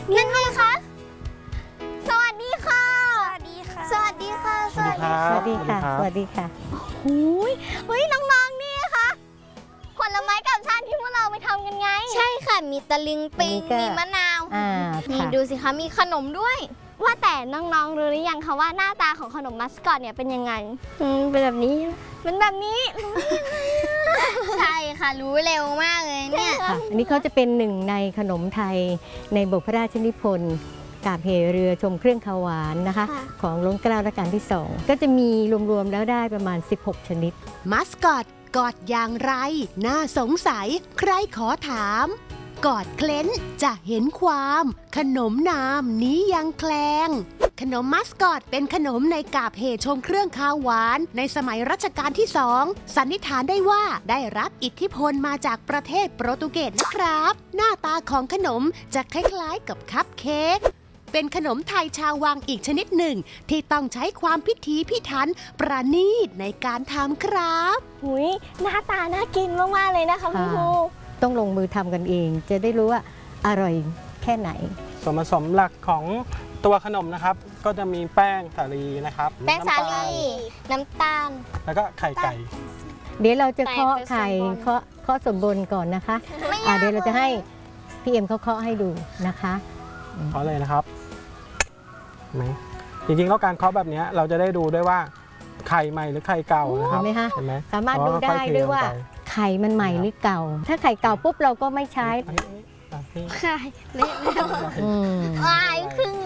นั่นไงคะสวัสดีค่ะสวัสดีค่ะสวัสดีค่ะสวัสดีค่ะ สวัสดีค่ะหูยเฮ้ยน้องๆนี่ค่ะผลไม้กับชาติที่พวกเราไปทำกันไงใช่ค่ะมีตะลิงปิงอันนี้ก็มีมะนาวนี่ค่ะดูสิคะมีขนมด้วยว่าแต่น้องๆรู้หรือยังคะว่าหน้าตาของขนมมัสคอตเนี่ยเป็นยังไงเป็นแบบนี้เป็นแบบนี้รู้ได้ยังไงใช่ค่ะรู้เร็วมากเลยเนี่ยค่ะอันนี้เขาจะเป็นหนึ่งในขนมไทยในบทพระราชนิพนธ์กาบเหเรือชมเครื่องคาวหวานนะคะ ของล้นเกล้ารัชกาลที่ 2 ก็จะมีรวมๆแล้วได้ประมาณ 16 ชนิดมัสคอตกอดอย่างไร น่าสงสัย ใครขอถาม กอดเคล้นจะเห็นความ ขนมนามนี้ยังแคลง ขนมมัสคอตเป็นขนมในกาบเหชมเครื่องคาวหวานในสมัยรัชกาลที่ 2 สันนิษฐานได้ว่าได้รับอิทธิพลมาจากประเทศโปรตุเกสนะครับ หน้าตาของขนมจะคล้ายๆกับคัพเค้ก เป็นขนมไทยชาววังอีกชนิดหนึ่ง ที่ต้องใช้ความพิถีพิถันประณีตในการทำครับหุยหน้าตาน่ากินมากๆเลยนะคะคุณครูต้องลงมือทำกันเอง จะได้รู้ว่าอร่อยแค่ไหนส่วนผสมหลักของตัวขนมนะครับ ก็จะมีแป้งสาลีนะครับแป้งสาลีน้ำตน้ำตาลแล้วก็ไข่ไก่เดี๋ยวเราจะเคาะแต่เป็นไข่ส่วนบนเคาะส่วนบนก่อนนะคะไม่ยากเดี๋ยวเราจะให้พี่เอ็มเขาเคาะให้ดูนะคะเพราะเลยนะครับเห็นไหมจริงๆแล้วการเคาะแบบนี้เราจะได้ดูด้วยว่าไข่ใหม่หรือไข่เก่านะครับเห็นไหมคะเห็นไหมสามารถดูอ๋อได้ค่อยๆด้วยว่าเทลงไปไข่มันใหม่หรือเก่า ถ้าไข่เก่าปุ๊บเราก็ไม่ใช้นี่ค่ะเละแล้วอืมวายครึ่ง